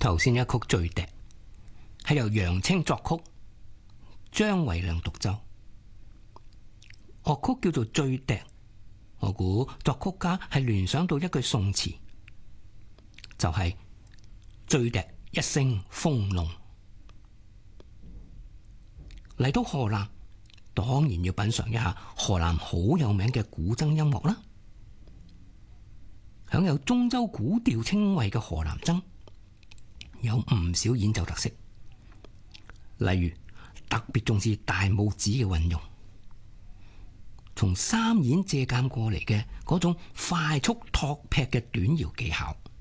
頭先一曲醉笛係由楊清作曲，張維良獨奏。樂曲叫做醉笛，我估作曲家係聯想到一句宋詞，就係醉笛一聲風濃。嚟到河南，當然要品嘗一下河南好有名嘅古箏音樂啦。享有中州古調稱謂嘅河南箏，有唔少演奏特色，例如特別重視大拇指嘅運用，從三弦借鑒過嚟嘅嗰種快速托劈嘅短搖技巧。